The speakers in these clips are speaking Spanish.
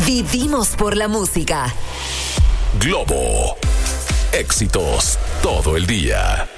Vivimos por la música. Globo. Éxitos todo el día.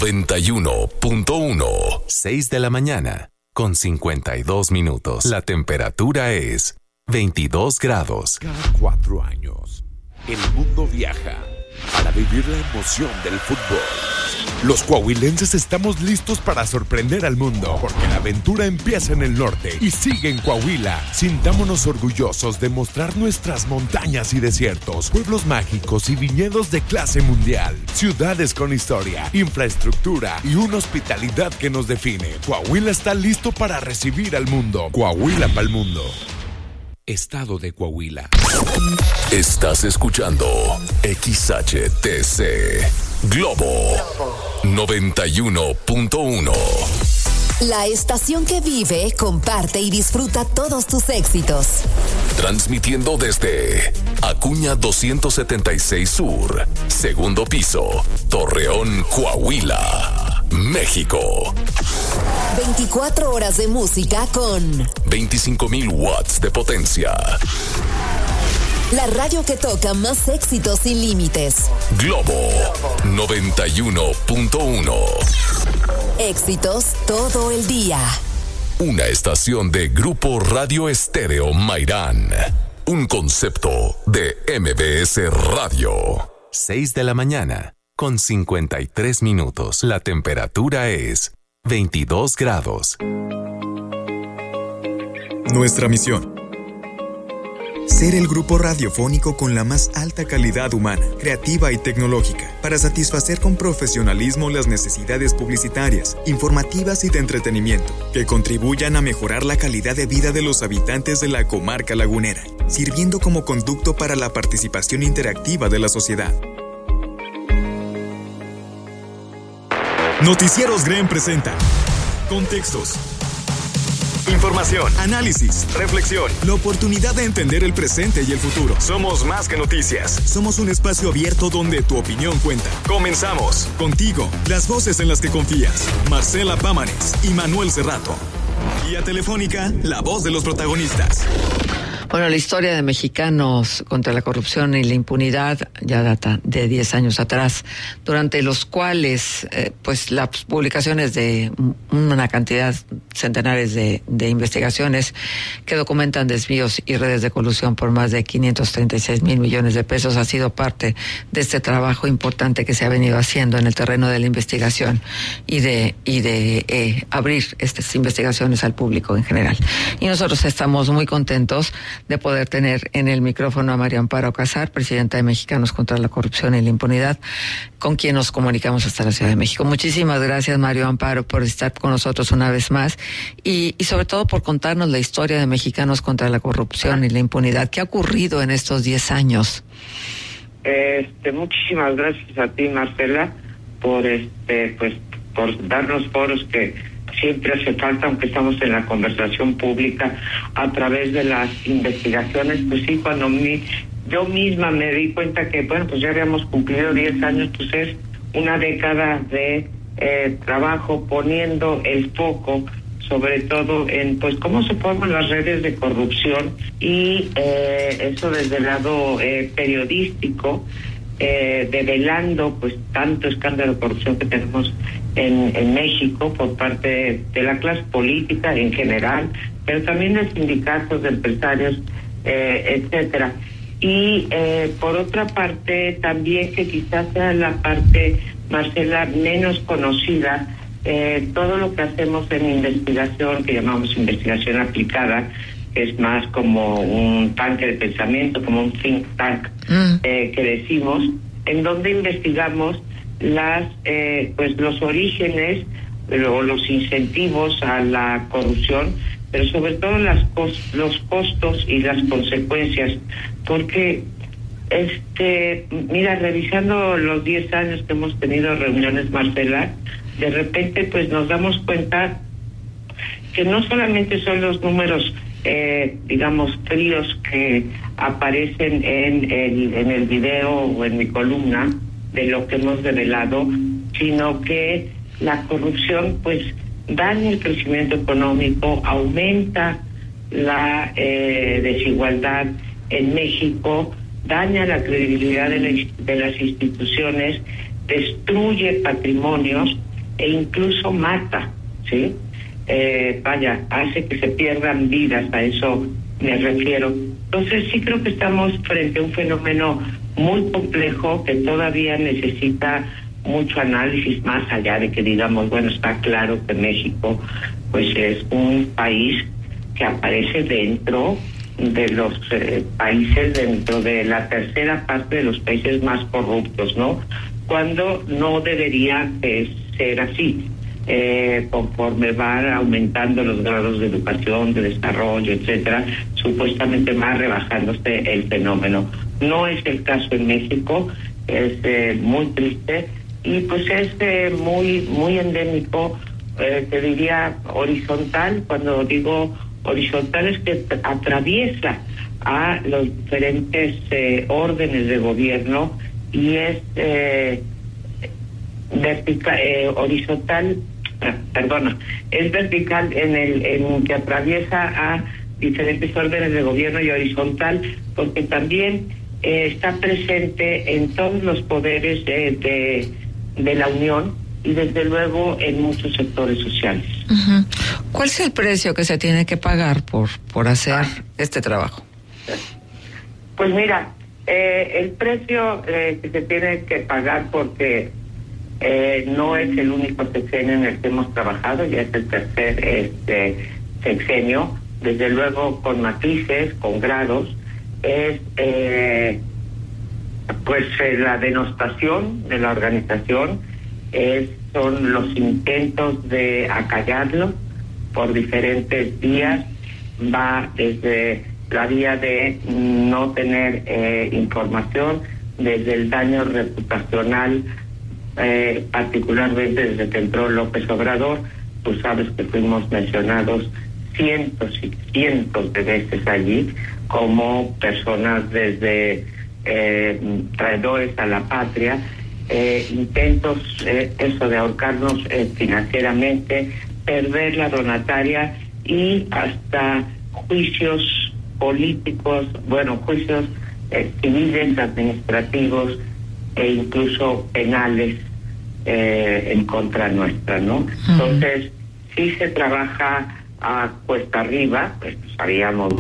91.1. 6 de la mañana, con 52 minutos. La temperatura es 22 grados. Cada 4 años, el mundo viaja para vivir la emoción del fútbol. Los coahuilenses estamos listos para sorprender al mundo, porque la aventura empieza en el norte y sigue en Coahuila. Sintámonos orgullosos de mostrar nuestras montañas y desiertos, pueblos mágicos y viñedos de clase mundial, ciudades con historia, infraestructura y una hospitalidad que nos define. Coahuila está listo para recibir al mundo. Coahuila para el mundo. Estado de Coahuila. Estás escuchando XHTC Globo 91.1. La estación que vive, comparte y disfruta todos tus éxitos. Transmitiendo desde Acuña 276 Sur, segundo piso, Torreón, Coahuila, México. 24 horas de música con 25,000 watts de potencia. La radio que toca más éxitos sin límites. Globo 91.1. Éxitos todo el día. Una estación de Grupo Radio Estéreo Mairán. Un concepto de MBS Radio. 6 de la mañana, con 53 minutos. La temperatura es 22 grados. Nuestra misión: ser el grupo radiofónico con la más alta calidad humana, creativa y tecnológica, para satisfacer con profesionalismo las necesidades publicitarias, informativas y de entretenimiento, que contribuyan a mejorar la calidad de vida de los habitantes de la comarca lagunera, sirviendo como conducto para la participación interactiva de la sociedad. Noticieros GREM presenta Contextos, información, análisis, reflexión, la oportunidad de entender el presente y el futuro. Somos más que noticias. Somos un espacio abierto donde tu opinión cuenta. Comenzamos. Contigo, las voces en las que confías. Marcela Pámanes y Manuel Cerrato. Guía Telefónica, la voz de los protagonistas. Bueno, la historia de mexicanos contra la corrupción y la impunidad ya data de 10 años atrás, durante los cuales pues las publicaciones de una cantidad centenares de investigaciones que documentan desvíos y redes de colusión por más de 536,000 millones de pesos ha sido parte de este trabajo importante que se ha venido haciendo en el terreno de la investigación y de abrir estas investigaciones al público en general. Y nosotros estamos muy contentos de poder tener en el micrófono a María Amparo Casar, presidenta de Mexicanos contra la Corrupción y la Impunidad, con quien nos comunicamos hasta la Ciudad de México. Muchísimas gracias, María Amparo, por estar con nosotros una vez más y sobre todo por contarnos la historia de Mexicanos contra la Corrupción y la Impunidad. ¿Qué ha ocurrido en estos 10 años? Muchísimas gracias a ti, Marcela, por por darnos foros que siempre hace falta, aunque estamos en la conversación pública a través de las investigaciones. Pues sí, cuando yo misma me di cuenta que, bueno, pues ya habíamos cumplido 10 años, pues es una década de trabajo poniendo el foco sobre todo en pues cómo se forman las redes de corrupción y eso desde el lado periodístico, develando pues tanto escándalo de corrupción que tenemos en México por parte de la clase política en general, pero también de sindicatos, de empresarios, etcétera. Y por otra parte también, que quizás sea la parte, Marcela, menos conocida, todo lo que hacemos en investigación, que llamamos investigación aplicada, es más como un tanque de pensamiento, como un think tank, que decimos, en donde investigamos los orígenes o los incentivos a la corrupción, pero sobre todo los costos y las consecuencias, porque mira, revisando los 10 años que hemos tenido reuniones, Marcela, de repente pues nos damos cuenta que no solamente son los números digamos fríos que aparecen en el video o en mi columna de lo que hemos develado, sino que la corrupción pues daña el crecimiento económico, aumenta la desigualdad en México daña la credibilidad de las instituciones, destruye patrimonios e incluso mata, ¿sí? Hace que se pierdan vidas, a eso me refiero. Entonces sí creo que estamos frente a un fenómeno muy complejo que todavía necesita mucho análisis, más allá de que digamos, bueno, está claro que México pues es un país que aparece dentro de los países, dentro de la tercera parte de los países más corruptos, ¿no? Cuando no debería ser así. Conforme van aumentando los grados de educación, de desarrollo, etcétera, supuestamente va rebajándose el fenómeno. No es el caso en México, es muy triste y pues es muy endémico, te diría horizontal. Cuando digo horizontal es que atraviesa a los diferentes órdenes de gobierno y es vertical, horizontal, es vertical en que atraviesa a diferentes órdenes de gobierno y horizontal porque también está presente en todos los poderes de la Unión y desde luego en muchos sectores sociales. Uh-huh. ¿Cuál es el precio que se tiene que pagar por hacer este trabajo? Pues mira, el precio que se tiene que pagar porque no es el único sexenio en el que hemos trabajado, ya es el tercer sexenio, desde luego con matices, con grados, es la denostación de la organización, son los intentos de acallarlo por diferentes vías, va desde la vía de no tener información, desde el daño reputacional, particularmente desde que entró López Obrador. Tú sabes que fuimos mencionados cientos y cientos de veces allí como personas desde traidores a la patria, intentos eso de ahorcarnos financieramente, perder la donataria y hasta juicios políticos, juicios civiles, administrativos e incluso penales en contra nuestra, ¿no? Uh-huh. Entonces, si se trabaja a cuesta arriba, pues sabíamos,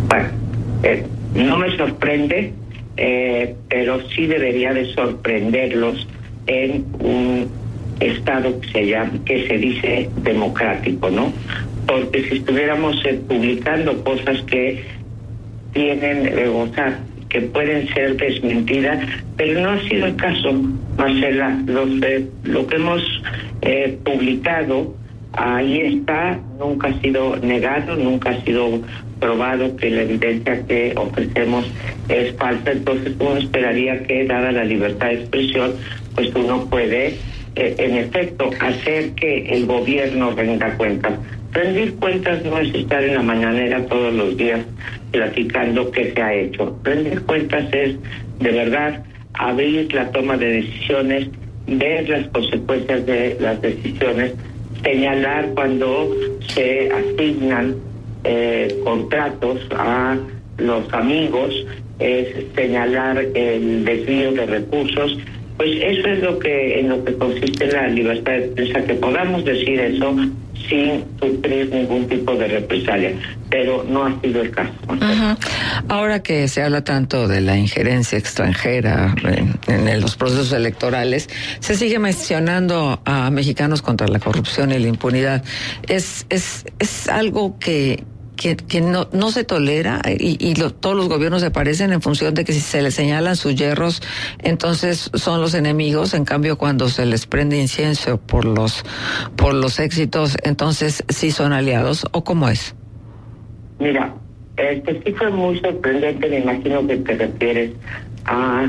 no me sorprende, pero sí debería de sorprenderlos en un estado que se dice democrático, ¿no? Porque si estuviéramos publicando cosas que tienen, que pueden ser desmentidas, pero no ha sido el caso, Marcela. Lo que hemos publicado, ahí está, nunca ha sido negado, nunca ha sido probado que la evidencia que ofrecemos es falsa. Entonces uno esperaría que, dada la libertad de expresión, pues uno puede, en efecto, hacer que el gobierno rinda cuentas. Rendir cuentas no es estar en la mañanera todos los días platicando qué se ha hecho. Rendir cuentas es, de verdad, abrir la toma de decisiones, ver las consecuencias de las decisiones, señalar cuando se asignan contratos a los amigos, señalar el desvío de recursos. Pues eso es en lo que consiste la libertad de prensa, que podamos decir eso sin sufrir ningún tipo de represalia, pero no ha sido el caso. Uh-huh. Ahora que se habla tanto de la injerencia extranjera en los procesos electorales, se sigue mencionando a Mexicanos contra la Corrupción y la Impunidad. Es algo que no se tolera y todos los gobiernos se parecen en función de que si se les señalan sus yerros, entonces son los enemigos. En cambio, cuando se les prende incienso por los éxitos, entonces sí son aliados. ¿O cómo es? Mira, sí fue muy sorprendente. Me imagino que te refieres a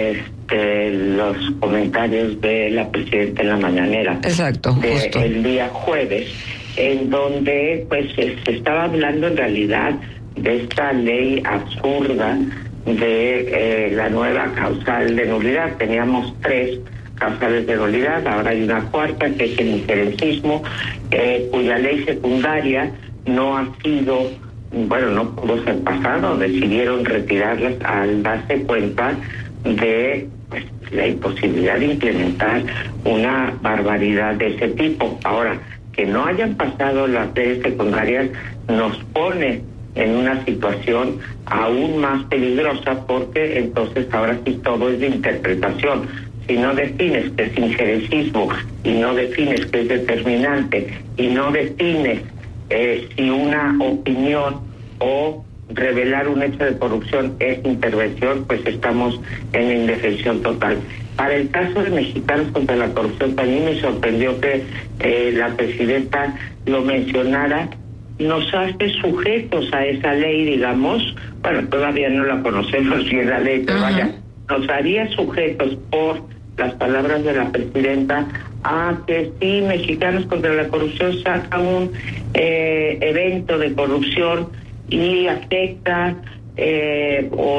los comentarios de la presidenta en la mañanera. Exacto, justo. El día jueves, en donde pues se estaba hablando en realidad de esta ley absurda de la nueva causal de nulidad. Teníamos 3 causales de nulidad, ahora hay una cuarta, que es el injerencismo, cuya ley secundaria no ha sido bueno, no pudo ser pasado, decidieron retirarlas al darse cuenta de pues, la imposibilidad de implementar una barbaridad de ese tipo. Ahora, que no hayan pasado las redes secundarias nos pone en una situación aún más peligrosa, porque entonces ahora sí todo es de interpretación. Si no defines que es injerencismo, y no defines que es determinante, y no defines si una opinión o revelar un hecho de corrupción es intervención, pues estamos en indefensión total. Para el caso de Mexicanos contra la Corrupción, también me sorprendió que la presidenta lo mencionara. Nos hace sujetos a esa ley, digamos, bueno, todavía no la conocemos bien la ley, pero vaya, nos haría sujetos por las palabras de la presidenta a que si Mexicanos contra la Corrupción saca un evento de corrupción y afecta o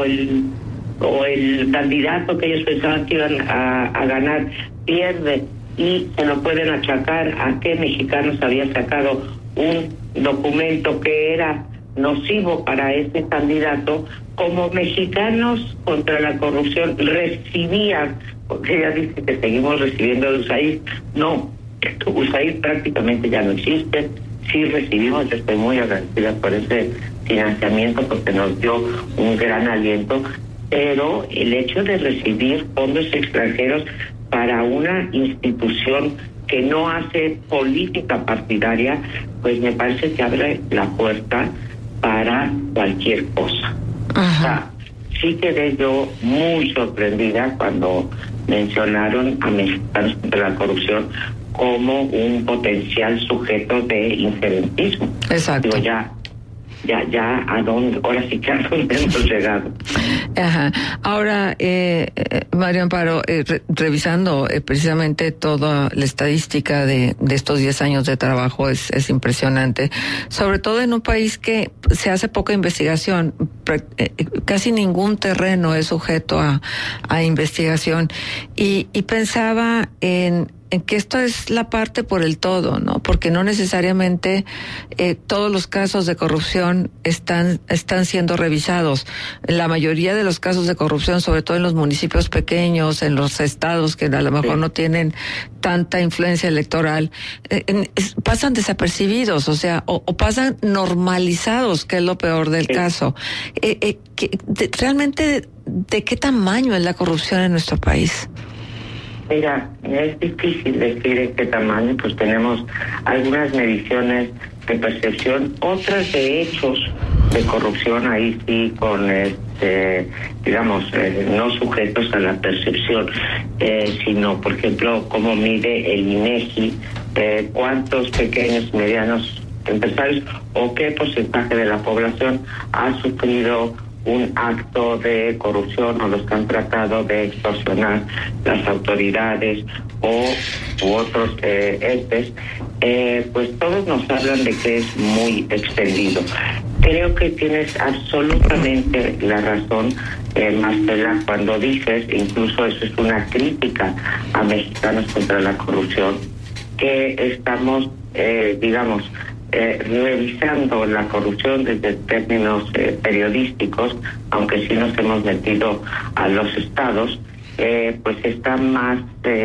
el candidato que ellos pensaban que iban a ganar pierde, y se lo pueden achacar a que Mexicanos había sacado un documento que era nocivo para ese candidato. Como Mexicanos contra la Corrupción recibían, porque ella dice que seguimos recibiendo de USAID, no, USAID prácticamente ya no existe. Sí recibimos, yo estoy muy agradecida por ese financiamiento porque nos dio un gran aliento, pero el hecho de recibir fondos extranjeros para una institución que no hace política partidaria, pues me parece que abre la puerta para cualquier cosa. O sea, sí quedé yo muy sorprendida cuando mencionaron a Mexicanos contra la Corrupción como un potencial sujeto de injerentismo. Exacto. Digo, ya a dónde, ahora sí que a dónde hemos llegado. Ajá. Ahora, María Amparo, revisando precisamente toda la estadística de estos 10 años de trabajo es impresionante, sobre todo en un país que se hace poca investigación, casi ningún terreno es sujeto a investigación, y pensaba en que esto es la parte por el todo, ¿no? Porque no necesariamente todos los casos de corrupción están siendo revisados. La mayoría de los casos de corrupción, sobre todo en los municipios pequeños, en los estados que a lo mejor no tienen tanta influencia electoral, pasan desapercibidos, o sea, o pasan normalizados, que es lo peor del caso. Realmente, ¿de qué tamaño es la corrupción en nuestro país? Mira, es difícil decir en qué tamaño, pues tenemos algunas mediciones de percepción, otras de hechos de corrupción, ahí sí con digamos, no sujetos a la percepción, sino, por ejemplo, cómo mide el INEGI, cuántos pequeños y medianos empresarios o qué porcentaje de la población ha sufrido un acto de corrupción o los que han tratado de extorsionar las autoridades u otros entes, pues todos nos hablan de que es muy extendido. Creo que tienes absolutamente la razón, Marcela, cuando dices, incluso eso es una crítica a Mexicanos contra la Corrupción, que estamos, digamos, revisando la corrupción desde términos periodísticos, aunque sí nos hemos metido a los estados, pues está más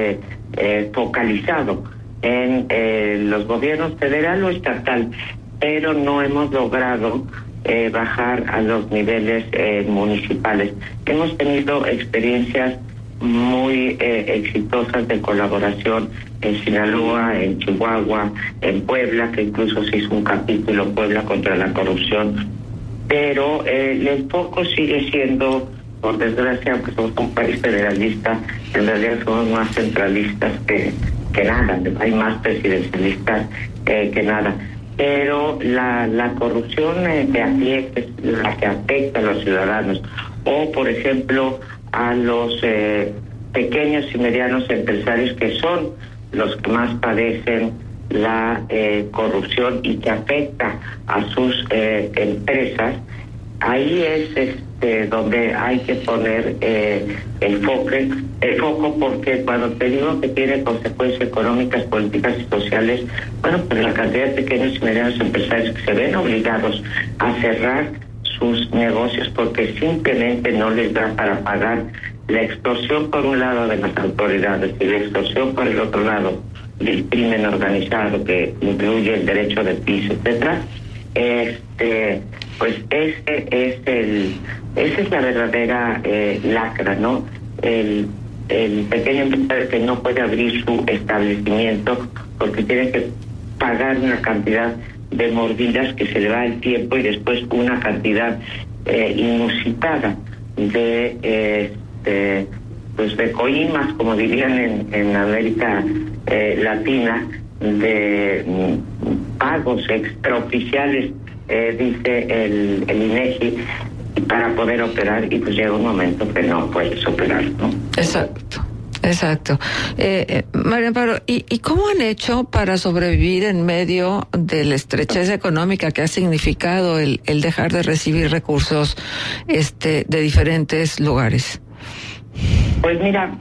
focalizado en los gobiernos federal o estatal, pero no hemos logrado bajar a los niveles municipales. Hemos tenido experiencias muy exitosas de colaboración en Sinaloa, en Chihuahua, en Puebla, que incluso se hizo un capítulo Puebla contra la corrupción, pero el foco sigue siendo, por desgracia, aunque somos un país federalista, en realidad somos más centralistas que nada, hay más presidencialistas que nada, pero la corrupción de a pie es la que afecta a los ciudadanos, o por ejemplo a los pequeños y medianos empresarios, que son los que más padecen la corrupción y que afecta a sus empresas. Ahí es donde hay que poner el foco, porque cuando te digo que tiene consecuencias económicas, políticas y sociales, bueno, pues la cantidad de pequeños y medianos empresarios que se ven obligados a cerrar sus negocios porque simplemente no les da para pagar la extorsión por un lado de las autoridades y la extorsión por el otro lado del crimen organizado que incluye el derecho de piso, etcétera. Pues esa es la verdadera lacra, ¿no? El pequeño empresario que no puede abrir su establecimiento porque tiene que pagar una cantidad de mordidas que se le va el tiempo y después una cantidad inusitada de coimas, como dirían en América Latina, de pagos extraoficiales, dice el INEGI, para poder operar, y pues llega un momento que no puedes operar, ¿no? Exacto. María Amparo, ¿y cómo han hecho para sobrevivir en medio de la estrechez económica que ha significado el dejar de recibir recursos de diferentes lugares? Pues mira,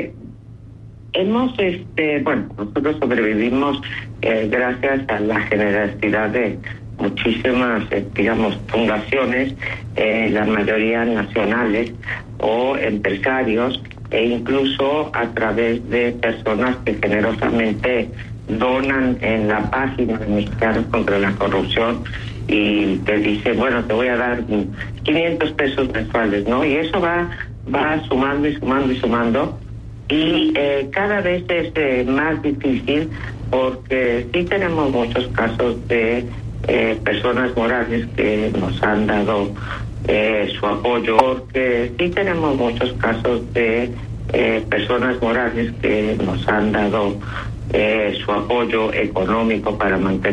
nosotros sobrevivimos gracias a la generosidad de muchísimas, fundaciones, la mayoría nacionales o empresarios, e incluso a través de personas que generosamente donan en la página de Mexicanos contra la Corrupción y te dice, bueno, te voy a dar 500 pesos mensuales, ¿no? Y eso va sumando y sumando y sumando, y cada vez es más difícil, porque sí tenemos muchos casos de personas morales que nos han dado su apoyo, porque sí tenemos muchos casos de personas morales que nos han dado su apoyo económico para mantener